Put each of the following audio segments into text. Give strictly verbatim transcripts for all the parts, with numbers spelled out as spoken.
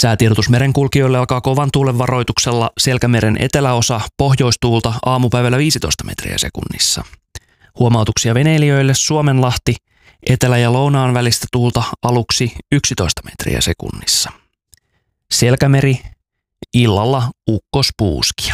Säätiedotus merenkulkijoille alkaa kovan tuulen varoituksella Selkämeren eteläosa pohjoistuulta aamupäivällä viisitoista metriä sekunnissa. Huomautuksia veneilijöille Suomenlahti etelä- ja lounaan välistä tuulta aluksi yksitoista metriä sekunnissa. Selkämeri illalla ukkospuuskia.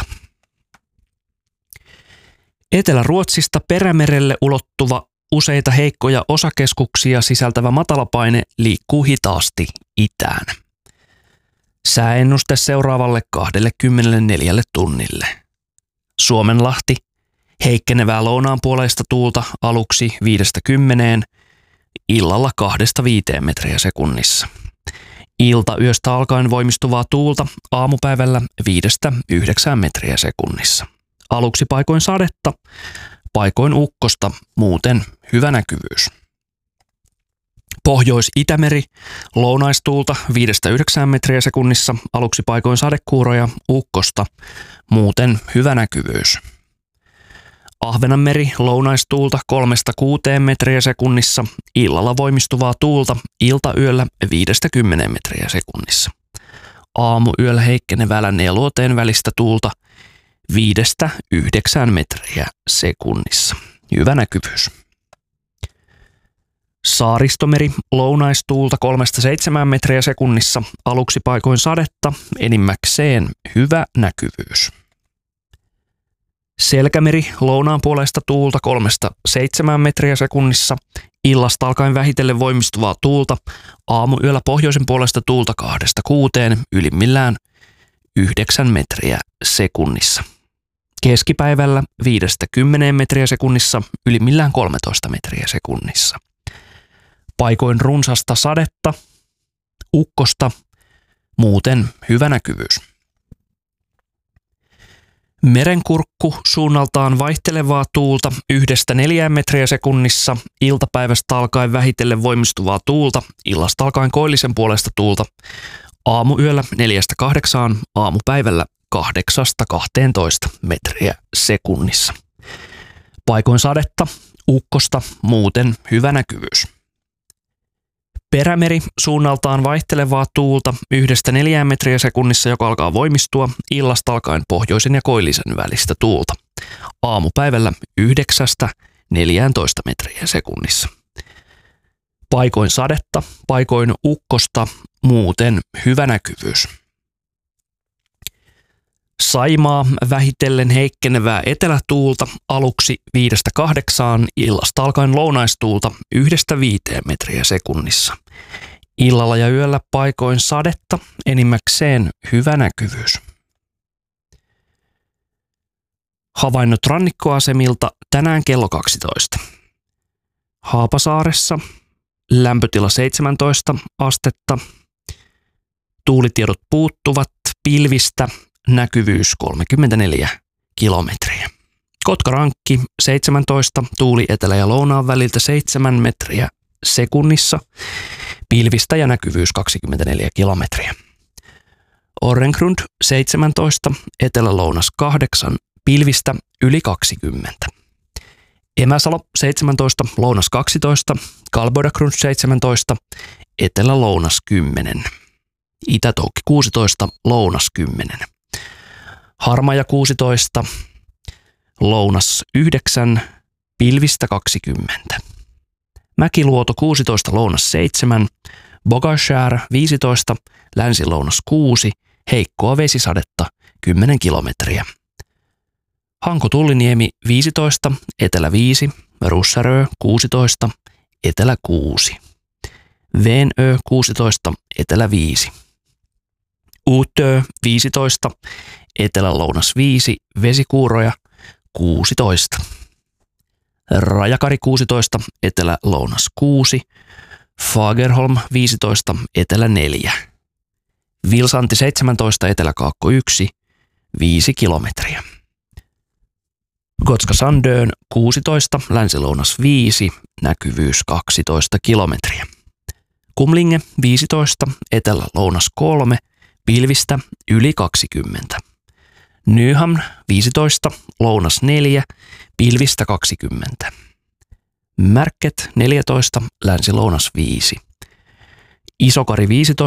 Etelä-Ruotsista Perämerelle ulottuva useita heikkoja osakeskuksia sisältävä matalapaine liikkuu hitaasti itään. Sääennuste seuraavalle kaksikymmentäneljä tunnille. Suomenlahti, heikkenevää lounaanpuoleista tuulta aluksi viidestä kymmeneen, illalla kahdesta viiteen metriä sekunnissa. Ilta yöstä alkaen voimistuvaa tuulta aamupäivällä viidestä yhdeksään metriä sekunnissa. Aluksi paikoin sadetta, paikoin ukkosta, muuten hyvä näkyvyys. Pohjois-Itämeri, lounaistuulta viidestä yhdeksään metriä sekunnissa, aluksi paikoin sadekuuroja, ukkosta, muuten hyvä näkyvyys. Ahvenanmeri, lounaistuulta kolmesta kuuteen metriä sekunnissa, illalla voimistuvaa tuulta, iltayöllä viidestä kymmeneen metriä sekunnissa. Aamuyöllä heikkenevää lännen ja luoteen välistä tuulta viidestä yhdeksään metriä sekunnissa. Hyvä näkyvyys. Saaristomeri, lounaistuulta kolmesta seitsemään metriä sekunnissa, aluksi paikoin sadetta, enimmäkseen hyvä näkyvyys. Selkämeri, lounaanpuoleista tuulta kolmesta seitsemään metriä sekunnissa, illasta alkaen vähitellen voimistuvaa tuulta, aamuyöllä pohjoisen puolesta tuulta kahdesta kuuteen, ylimmillään yhdeksän metriä sekunnissa. Keskipäivällä viidestä kymmeneen metriä sekunnissa, ylimmillään kolmetoista metriä sekunnissa. Paikoin runsasta sadetta, ukkosta, muuten hyvä näkyvyys. Merenkurkku, suunnaltaan vaihtelevaa tuulta yhdestä neljään metriä sekunnissa, iltapäivästä alkaen vähitellen voimistuvaa tuulta, illasta alkaen koillisen puolesta tuulta, aamuyöllä neljästä kahdeksaan, aamupäivällä kahdeksasta kahteentoista metriä sekunnissa. Paikoin sadetta, ukkosta, muuten hyvä näkyvyys. Perämeri, suunnaltaan vaihtelevaa tuulta yhdestä neljään metriä sekunnissa, joka alkaa voimistua, illasta alkaen pohjoisen ja koillisen välistä tuulta. Aamupäivällä yhdeksästä neljääntoista metriä sekunnissa. Paikoin sadetta, paikoin ukkosta, muuten hyvä näkyvyys. Saimaa, vähitellen heikkenevää etelätuulta, aluksi viidestä kahdeksaan, illasta alkaen lounaistuulta yhdestä viiteen metriä sekunnissa. Illalla ja yöllä paikoin sadetta, enimmäkseen hyvä näkyvyys. Havainnot rannikkoasemilta tänään kello kaksitoista. Haapasaaressa lämpötila seitsemäntoista astetta, tuulitiedot puuttuvat, pilvistä, näkyvyys kolmekymmentäneljä kilometriä. Kotkarankki seitsemäntoista, tuuli etelä- ja lounaan väliltä seitsemän metriä sekunnissa, pilvistä ja näkyvyys kaksikymmentäneljä kilometriä. Orrengrund seitsemäntoista, etelä-lounas kahdeksan, pilvistä yli kaksikymmentä. Emäsalo seitsemäntoista, lounas kaksitoista, Kalbodagrund seitsemäntoista, etelä-lounas kymmenen. Itä-Toukki kuusitoista, lounas kymmenen. Harmaja kuusitoista, lounas yhdeksän, pilvistä kaksikymmentä. Mäkiluoto kuusitoista, lounas seitsemän, Bogashär viisitoista, länsi-lounas kuusi, heikkoa vesisadetta kymmenen kilometriä. Hanko-Tulliniemi viisitoista, etelä viisi, Russarö kuusitoista, etelä kuusi. Veenö kuusitoista, etelä viisi. Uutö viisitoista, etelä-lounas viisi, vesikuuroja kuusitoista. Rajakari kuusitoista, etelä-lounas kuusi, Fagerholm viisitoista, etelä neljä. Vilsanti seitsemäntoista, etelä-kaakko yksi, viisi kilometriä. Gotska Sandön kuusitoista, länsi-lounas viisi, näkyvyys kaksitoista kilometriä. Kumlinge viisitoista, etelä-lounas kolme, pilvistä yli kaksikymmentä. Nyhamn viisitoista, lounas neljä, pilvistä kaksikymmentä. Märket neljätoista, länsi-lounas viisi. Isokari viisitoista,